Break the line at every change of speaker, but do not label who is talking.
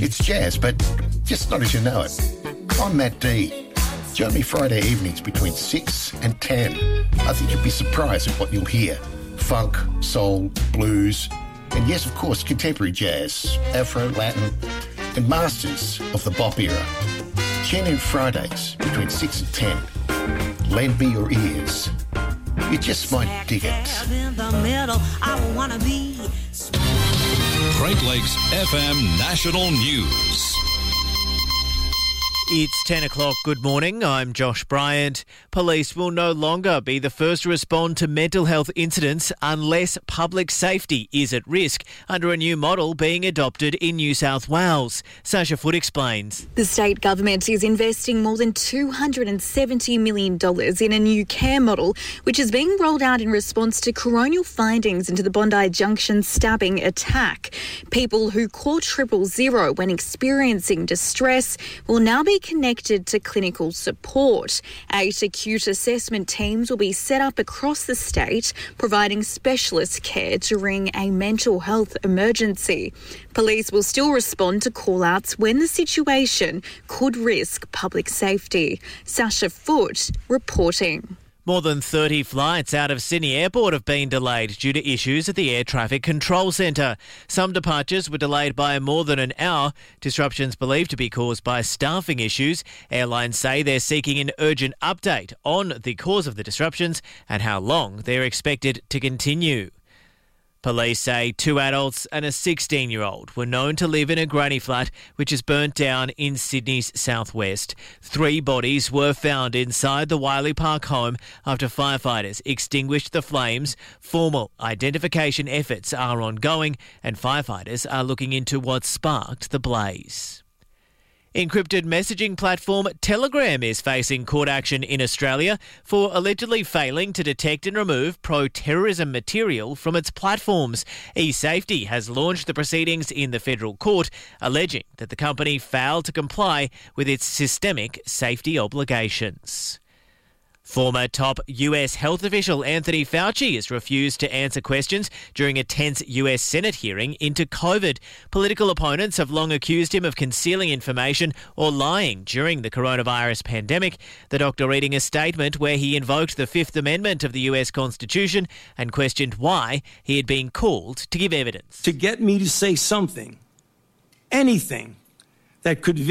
It's jazz, but just not as you know it. I'm Matt D. Join me Friday evenings between 6 and 10. I think you'll be surprised at what you'll hear. Funk, soul, blues, and yes, of course, contemporary jazz, Afro, Latin, and masters of the bop era. Tune in Fridays between 6 and 10. Lend me your ears. You just might dig it.
Great Lakes FM National News.
It's 10 o'clock. Good morning. I'm Josh Bryant. Police will no longer be the first to respond to mental health incidents unless public safety is at risk under a new model being adopted in New South Wales. Sasha Foote explains.
The state government is investing more than $270 million in a new care model, which is being rolled out in response to coronial findings into the Bondi Junction stabbing attack. People who call 000 when experiencing distress will now be connected to clinical support. 8 acute assessment teams will be set up across the state, providing specialist care during a mental health emergency. Police will still respond to call-outs when the situation could risk public safety. Sasha Foote reporting.
More than 30 flights out of Sydney Airport have been delayed due to issues at the Air Traffic Control Centre. Some departures were delayed by more than an hour, disruptions believed to be caused by staffing issues. Airlines say they're seeking an urgent update on the cause of the disruptions and how long they're expected to continue. Police say 2 adults and a 16-year-old were known to live in a granny flat which is burnt down in Sydney's southwest. 3 bodies were found inside the Wiley Park home after firefighters extinguished the flames. Formal identification efforts are ongoing and firefighters are looking into what sparked the blaze. Encrypted messaging platform Telegram is facing court action in Australia for allegedly failing to detect and remove pro-terrorism material from its platforms. eSafety has launched the proceedings in the federal court, alleging that the company failed to comply with its systemic safety obligations. Former top US health official Anthony Fauci has refused to answer questions during a tense US Senate hearing into COVID. Political opponents have long accused him of concealing information or lying during the coronavirus pandemic. The doctor reading a statement where he invoked the Fifth Amendment of the US Constitution and questioned why he had been called to give evidence.
To get me to say something, anything, that could